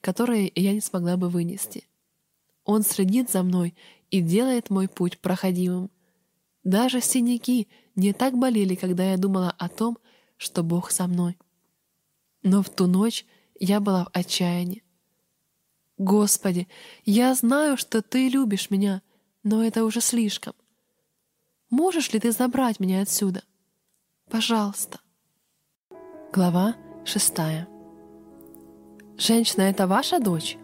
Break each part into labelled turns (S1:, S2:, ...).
S1: которые я не смогла бы вынести. Он следит за мной и делает мой путь проходимым. Даже синяки не так болели, когда я думала о том, что Бог со мной. Но в ту ночь я была в отчаянии. «Господи, я знаю, что Ты любишь меня, но это уже слишком. Можешь ли Ты забрать меня отсюда? Пожалуйста». Глава 6. «Женщина, это ваша дочь?»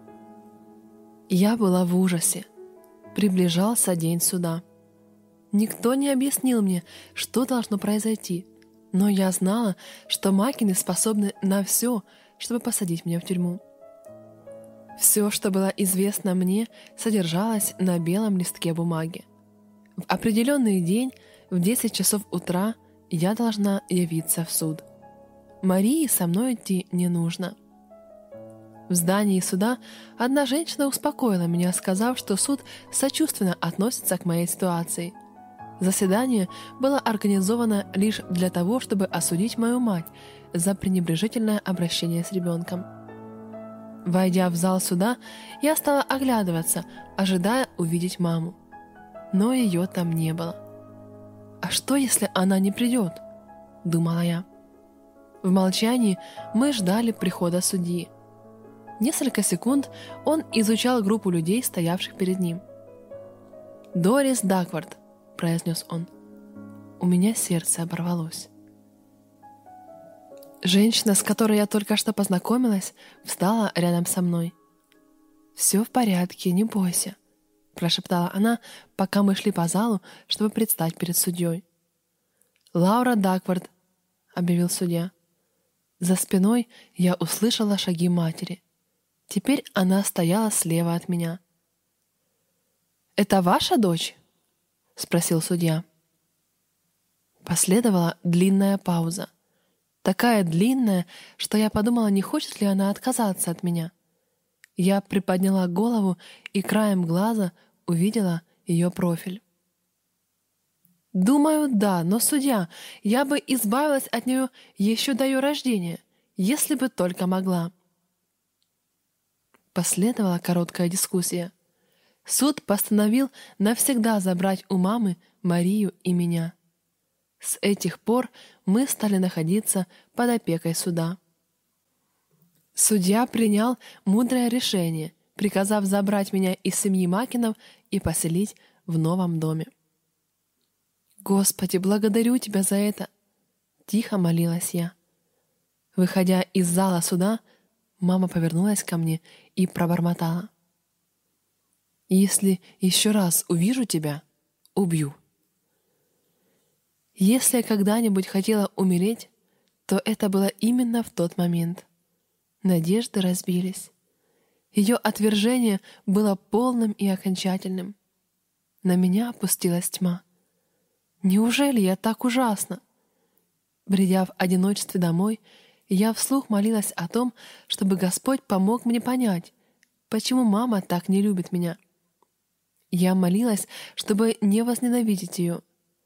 S1: Я была в ужасе. Приближался день суда. Никто не объяснил мне, что должно произойти, но я знала, что Маккины способны на все, чтобы посадить меня в тюрьму. Все, что было известно мне, содержалось на белом листке бумаги. В определенный день в 10 часов утра я должна явиться в суд. Марии со мной идти не нужно. В здании суда одна женщина успокоила меня, сказав, что суд сочувственно относится к моей ситуации. Заседание было организовано лишь для того, чтобы осудить мою мать за пренебрежительное обращение с ребенком. Войдя в зал суда, я стала оглядываться, ожидая увидеть маму. Но ее там не было. «А что, если она не придет?» — думала я. В молчании мы ждали прихода судьи. Несколько секунд он изучал группу людей, стоявших перед ним. «Дорис Даквард», — произнес он. У меня сердце оборвалось. Женщина, с которой я только что познакомилась, встала рядом со мной. «Все в порядке, не бойся», — прошептала она, пока мы шли по залу, чтобы предстать перед судьей. «Лаура Даквард», — объявил судья. За спиной я услышала шаги матери. Теперь она стояла слева от меня. «Это ваша дочь?» — спросил судья. Последовала длинная пауза. Такая длинная, что я подумала, не хочет ли она отказаться от меня. Я приподняла голову и краем глаза увидела ее профиль. «Думаю, да, но, судья, я бы избавилась от нее еще до ее рождения, если бы только могла». Последовала короткая дискуссия. Суд постановил навсегда забрать у мамы Марию и меня. С этих пор мы стали находиться под опекой суда. Судья принял мудрое решение, приказав забрать меня из семьи Маккинов и поселить в новом доме. «Господи, благодарю Тебя за это!» — тихо молилась я. Выходя из зала суда, мама повернулась ко мне и пробормотала: «Если еще раз увижу тебя, убью». Если я когда-нибудь хотела умереть, то это было именно в тот момент. Надежды разбились. Ее отвержение было полным и окончательным. На меня опустилась тьма. Неужели я так ужасна? Бредя в одиночестве домой, я вслух молилась о том, чтобы Господь помог мне понять, почему мама так не любит меня. Я молилась, чтобы не возненавидеть ее.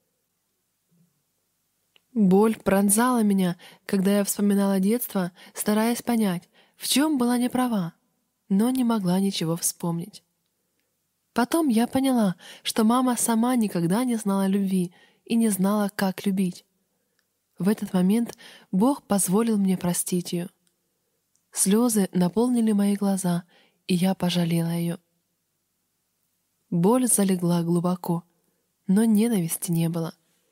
S1: Боль пронзала меня, когда я вспоминала детство, стараясь понять, в чем была неправа, но не могла ничего вспомнить. Потом я поняла, что мама сама никогда не знала любви и не знала, как любить. В этот момент Бог позволил мне простить ее. Слезы наполнили мои глаза, и я пожалела ее. Боль залегла глубоко, но ненависти не было.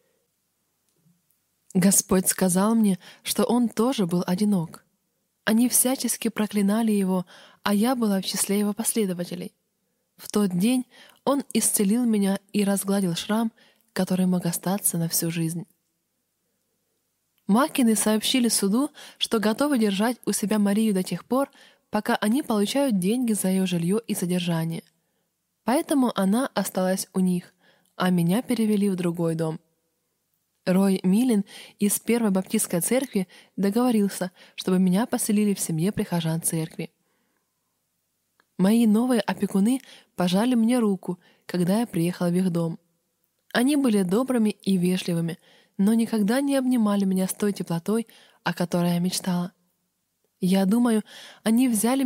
S1: Господь сказал мне, что Он тоже был одинок. Они всячески проклинали Его, а я была в числе Его последователей. В тот день Он исцелил меня и разгладил шрам, который мог остаться на всю жизнь. Маккины сообщили суду, что готовы держать у себя Марию до тех пор, пока они получают деньги за ее жилье и содержание. Поэтому она осталась у них, а меня перевели в другой дом. Рой Миллин из Первой Баптистской церкви договорился, чтобы меня поселили в семье прихожан церкви. Мои новые опекуны пожали мне руку, когда я приехала в их дом. Они были добрыми и вежливыми, но никогда не обнимали меня с той теплотой, о которой я мечтала. Я думаю, они взяли